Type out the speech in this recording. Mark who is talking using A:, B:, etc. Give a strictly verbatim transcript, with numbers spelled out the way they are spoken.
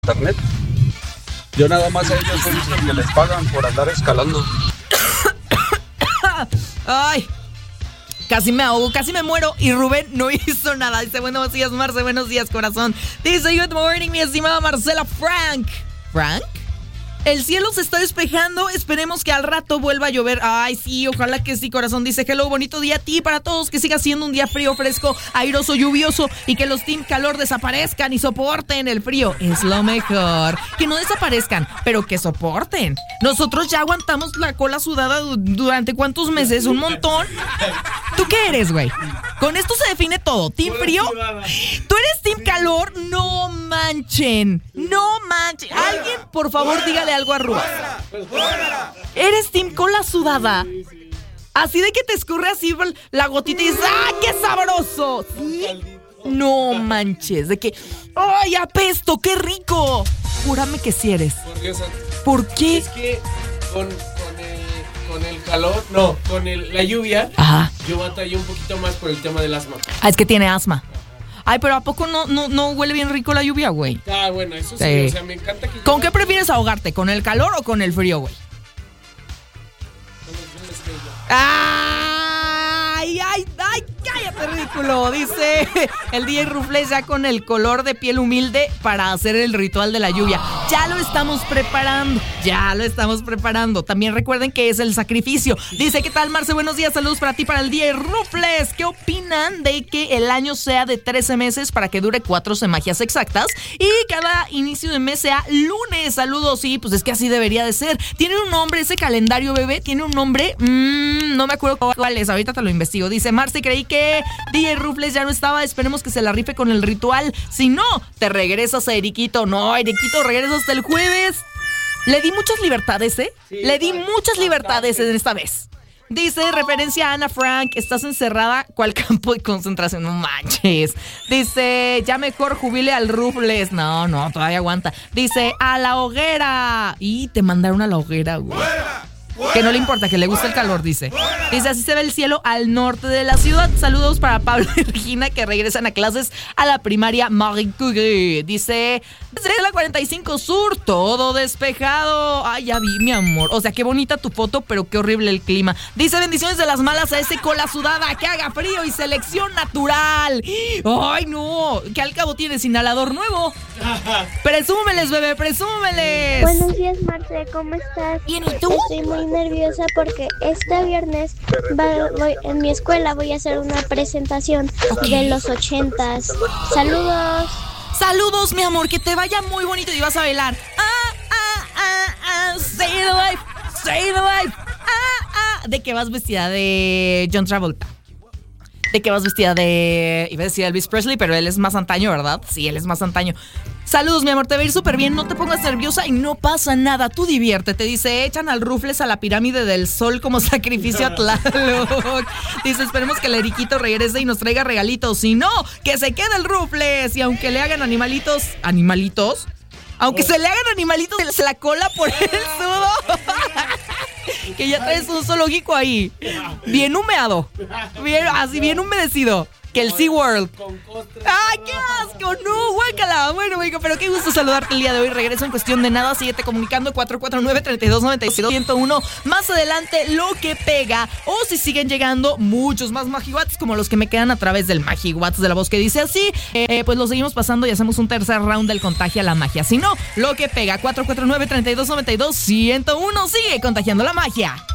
A: internet. Yo nada más a ellos he visto que les pagan por andar escalando.
B: Ay, casi me ahogo, casi me muero. Y Rubén no hizo nada. Dice, buenos días, Marce, buenos días, corazón. Dice, good morning, mi estimada Marcela Frank. ¿Frank? El cielo se está despejando, esperemos que al rato vuelva a llover. Ay, sí, ojalá que sí, corazón. Dice, hello, bonito día a ti, para todos, que siga siendo un día frío, fresco, airoso, lluvioso, y que los team calor desaparezcan y soporten el frío. Es lo mejor. Que no desaparezcan, pero que soporten. Nosotros ya aguantamos la cola sudada durante ¿cuántos meses? ¿Un montón? ¿Tú qué eres, güey? Con esto se define todo. ¿Team frío? ¿Tú eres team calor? No manchen. No manchen. Alguien, por favor, dígale algo a Rubas. ¿Eres team cola sudada? Así de que te escurre así la gotita y dices, ¡ah, qué sabroso! ¿Sí? No manches. De que, ¡ay, apesto, qué rico! Júrame que sí eres. ¿Por qué?
C: Es que con, con, el, con el calor, no, con el, la lluvia,
B: Ajá.
C: yo batallé un poquito más por el tema del asma.
B: Ah, es que tiene asma. Ay, pero ¿a poco no, no, no huele bien rico la lluvia, güey?
C: Ah, bueno, eso sí,
B: sí.
C: O sea, me encanta que...
B: ¿Con qué prefieres ahogarte? ¿Con el calor o con el frío, güey?
C: Con los fríos que yo.
B: ¡Ay, ay, ay! ¡Cállate, ridículo! Dice el D J Rufles ya con el color de piel humilde para hacer el ritual de la lluvia. Ya lo estamos preparando, ya lo estamos preparando. También recuerden que es el sacrificio. Dice, ¿qué tal, Marce? Buenos días, saludos para ti, para el D J Rufles. ¿Qué opinan de que el año sea de trece meses para que dure cuatro semajias exactas y cada inicio de mes sea lunes? Saludos, sí, pues es que así debería de ser. ¿Tiene un nombre ese calendario, bebé? ¿Tiene un nombre? Mmm, no me acuerdo cuál es, ahorita te lo investigo. Dice, Marce, creí que D J Rufles ya no estaba, esperemos que se la rife con el ritual. Si no, te regresas a Eriquito. No, Eriquito, regresas hasta el jueves. Le di muchas libertades, ¿eh?
C: Sí,
B: Le di
C: bastante.
B: muchas libertades en esta vez. Dice, referencia a Ana Frank, estás encerrada, ¿cuál campo de concentración? No manches. Dice, ya mejor jubile al Rufles. No, no, todavía aguanta. Dice, a la hoguera. Y te mandaron a la hoguera, güey. Que no le importa, que le gusta el calor, dice. Dice, así se ve el cielo al norte de la ciudad. Saludos para Pablo y Regina, que regresan a clases a la primaria Marie Curie. Dice, desde la cuarenta y cinco Sur, todo despejado. Ay, ya vi, mi amor. O sea, qué bonita tu foto, pero qué horrible el clima. Dice, bendiciones de las malas a ese cola sudada, que haga frío y selección natural. Ay, no, que al cabo tienes inhalador nuevo. Presúmeles, bebé, presúmeles.
D: Buenos días, Marce, ¿cómo estás?
B: Bien, ¿y tú?
D: Estoy muy nerviosa porque este viernes va- voy, en mi escuela voy a hacer una presentación de los ochentas. Saludos.
B: Saludos, mi amor, que te vaya muy bonito y vas a bailar. Ah, ah, ah, ah, stay alive, stay alive. Ah, ah. ¿De qué vas vestida? De John Travolta. ¿De qué vas vestida? De... Iba a decir Elvis Presley, pero él es más antaño, ¿verdad? Sí, él es más antaño. Saludos, mi amor, te va a ir súper bien, no te pongas nerviosa y no pasa nada, tú diviértete. Dice, echan al Rufles a la pirámide del sol como sacrificio a Tlaloc. Dice, esperemos que el Eriquito regrese y nos traiga regalitos. Si no, que se quede el Rufles. Y aunque le hagan animalitos... ¿Animalitos? Aunque se le hagan animalitos de la cola por el sudo. Que ya traes un zoológico ahí. Bien humeado. Bien, así bien humedecido. Que el SeaWorld. ¡Ay, qué asco! ¡No, guácala! Bueno, amigo, pero qué gusto saludarte el día de hoy. Regreso en cuestión de nada. Síguete comunicando cuatro cuatro nueve, tres dos nueve cero, uno cero uno. Más adelante, lo que pega. O si siguen llegando muchos más Magiwats, como los que me quedan a través del Magiwats de la voz que dice así, eh, pues lo seguimos pasando y hacemos un tercer round del contagio a la magia. Si no, lo que pega. cuatro cuatro nueve, tres dos nueve dos, uno cero uno. Sigue contagiando la magia.